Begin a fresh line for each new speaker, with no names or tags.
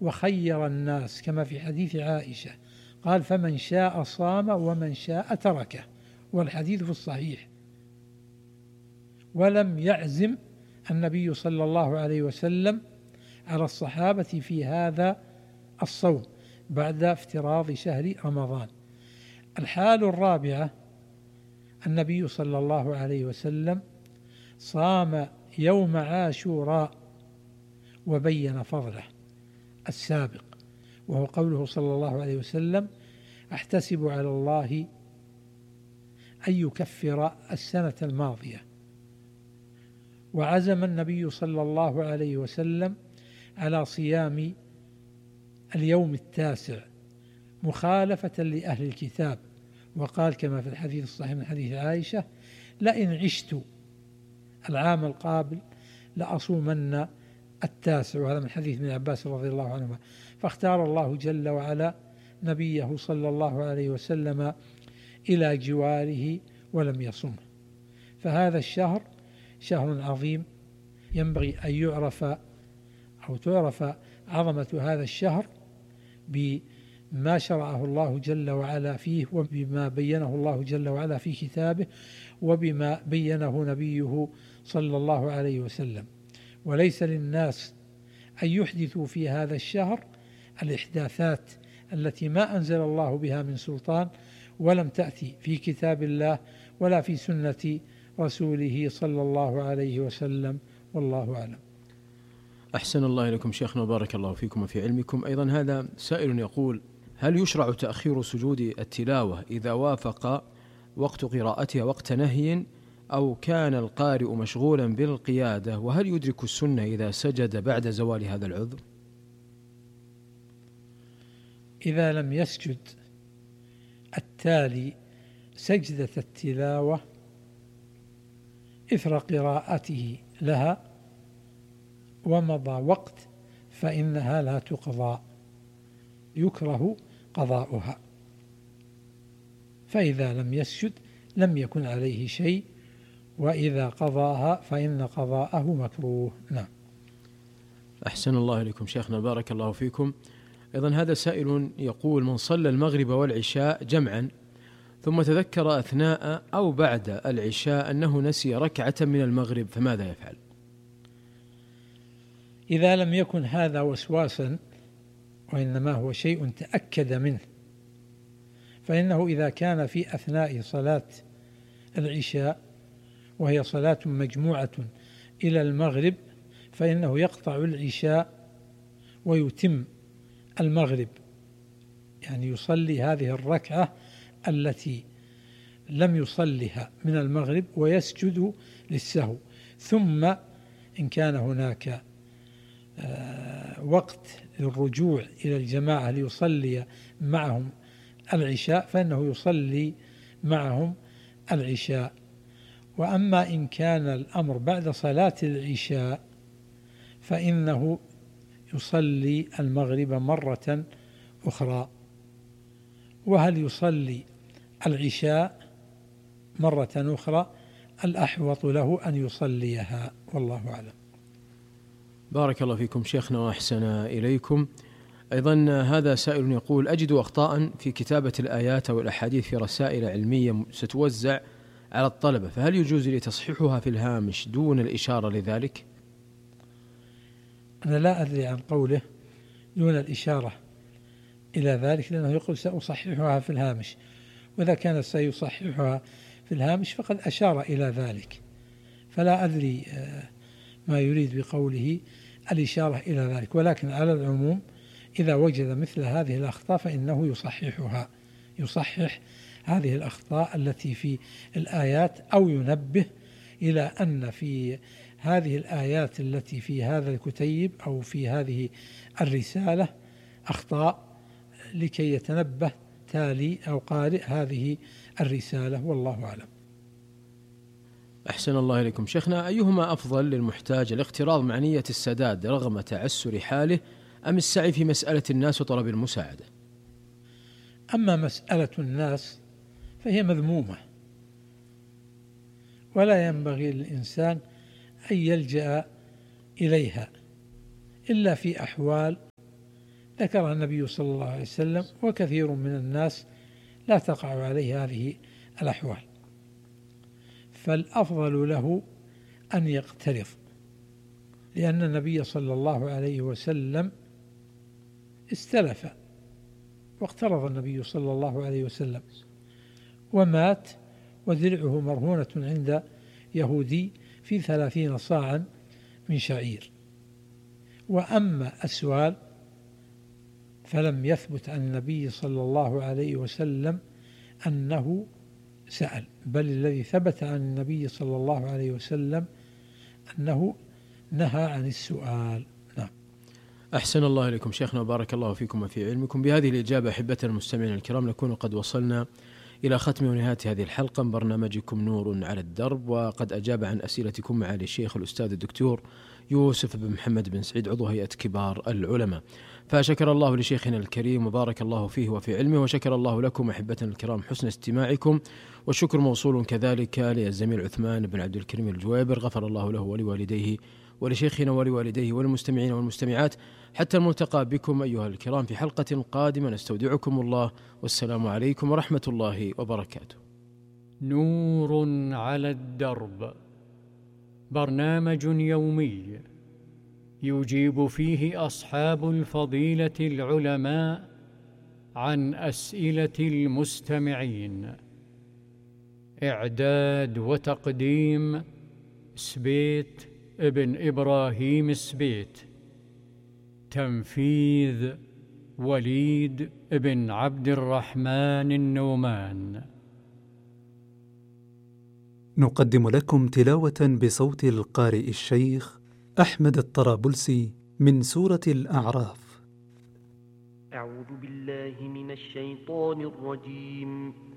وخير الناس كما في حديث عائشة، قال فمن شاء صام ومن شاء تركه، والحديث في الصحيح. ولم يعزم النبي صلى الله عليه وسلم على الصحابة في هذا الصوم بعد افتراض شهر رمضان. الحال الرابعة: النبي صلى الله عليه وسلم صام يوم عاشوراء وبين فضله السابق، وهو قوله صلى الله عليه وسلم: أحتسب على الله أن يكفر السنة الماضية. وعزم النبي صلى الله عليه وسلم على صيام اليوم التاسع مخالفة لأهل الكتاب، وقال كما في الحديث الصحيح من حديث عائشة: لئن عشت العام القابل لأصومن التاسع، وهذا من حديث ابن عباس رضي الله عنهما. فاختار الله جل وعلا نبيه صلى الله عليه وسلم إلى جواره ولم يصمه. فهذا الشهر شهر عظيم، ينبغي أن يعرف أو تعرف عظمة هذا الشهر بما شرعه الله جل وعلا فيه، وبما بينه الله جل وعلا في كتابه، وبما بينه نبيه صلى الله عليه وسلم. وليس للناس أن يحدثوا في هذا الشهر الإحداثات التي ما أنزل الله بها من سلطان، ولم تأتي في كتاب الله ولا في سنة رسوله صلى الله عليه وسلم، والله أعلم.
أحسن الله إليكم شيخنا وبارك الله فيكم وفي علمكم. أيضا هذا سائل يقول: هل يشرع تأخير سجود التلاوة إذا وافق وقت قراءتها وقت نهي أو كان القارئ مشغولا بالقيادة؟ وهل يدرك السنة إذا سجد بعد زوال هذا العذر؟
إذا لم يسجد التالي سجدة التلاوة إثر قراءته لها ومضى وقت فإنها لا تقضى، يكره قضاؤها. فإذا لم يسجد لم يكن عليه شيء، وإذا قضاها فإن قضاءه مكروه. نعم.
أحسن الله إليكم شيخنا بارك الله فيكم. أيضا هذا سائل يقول: من صلى المغرب والعشاء جمعا ثم تذكر أثناء أو بعد العشاء أنه نسي ركعة من المغرب فماذا يفعل؟
إذا لم يكن هذا وسواسا وإنما هو شيء تأكد منه، فإنه إذا كان في أثناء صلاة العشاء وهي صلاة مجموعة إلى المغرب فإنه يقطع العشاء ويتم المغرب، يعني يصلي هذه الركعة التي لم يصلها من المغرب ويسجد للسهو. ثم إن كان هناك وقت للرجوع إلى الجماعة ليصلي معهم العشاء فإنه يصلي معهم العشاء. وأما إن كان الأمر بعد صلاة العشاء فإنه يصلي المغرب مرة أخرى. وهل يصلي العشاء مرة أخرى؟ الأحوط له أن يصليها، والله أعلم.
بارك الله فيكم شيخنا وأحسن إليكم. أيضا هذا سائل يقول: أجد أخطاء في كتابة الآيات والأحاديث في رسائل علمية ستوزع على الطلبة، فهل يجوز لي تصحيحها في الهامش دون الإشارة لذلك؟
أنا لا أدري عن قوله دون الإشارة إلى ذلك، لأنه يقول سأصححها في الهامش، وإذا كان سيصححها في الهامش فقد أشار إلى ذلك، فلا أدري ما يريد بقوله الإشارة إلى ذلك. ولكن على العموم إذا وجد مثل هذه الأخطاء فإنه يصحح هذه الأخطاء التي في الآيات، أو ينبه إلى أن في هذه الآيات التي في هذا الكتيب أو في هذه الرسالة أخطاء، لكي يتنبه تالي أو قارئ هذه الرسالة، والله أعلم.
أحسن الله إليكم شيخنا. أيهما أفضل للمحتاج: الاقتراض مع نية السداد رغم تعسر حاله، أم السعي في مسألة الناس وطلب المساعدة؟
أما مسألة الناس فهي مذمومة، ولا ينبغي للإنسان أن يلجأ إليها إلا في أحوال ذكرها النبي صلى الله عليه وسلم، وكثير من الناس لا تقع عليه هذه الأحوال، فالأفضل له أن يقترض، لأن النبي صلى الله عليه وسلم استلف واقترض النبي صلى الله عليه وسلم ومات وذرعه مرهونة عند يهودي في 30 صاعا من شعير. وأما أسوال فلم يثبت عن النبي صلى الله عليه وسلم أنه سأل، بل الذي ثبت عن النبي صلى الله عليه وسلم أنه نهى عن السؤال. نعم.
أحسن الله إليكم شيخنا وبارك الله فيكم وفي علمكم. بهذه الإجابة أحبتنا المستمعين الكرام نكون قد وصلنا إلى ختم ونهاية هذه الحلقة من برنامجكم نور على الدرب، وقد أجاب عن أسئلتكم معالي الشيخ الأستاذ الدكتور يوسف بن محمد بن سعيد عضو هيئة كبار العلماء، فشكر الله لشيخنا الكريم وبارك الله فيه وفي علمه، وشكر الله لكم أحبتنا الكرام حسن استماعكم، والشكر موصول كذلك للزميل عثمان بن عبد الكريم الجويبر، غفر الله له ولوالديه ولشيخنا ولوالديه والمستمعين والمستمعات. حتى الملتقى بكم أيها الكرام في حلقة قادمة، نستودعكم الله، والسلام عليكم ورحمة الله وبركاته.
نور على الدرب، برنامج يومي يجيب فيه أصحاب الفضيلة العلماء عن أسئلة المستمعين. إعداد وتقديم سبيت ابن إبراهيم سبيت، تنفيذ وليد ابن عبد الرحمن النومان.
نقدم لكم تلاوة بصوت القارئ الشيخ أحمد الطرابلسي من سورة الأعراف.
أعوذ بالله من الشيطان الرجيم.